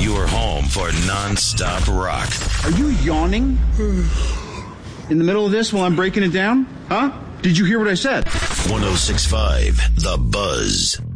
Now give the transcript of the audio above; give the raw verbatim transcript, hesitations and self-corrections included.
Your home for non-stop rock. Are you yawning in the middle of this while I'm breaking it down? Huh? Did you hear what I said? one oh six point five The Buzz.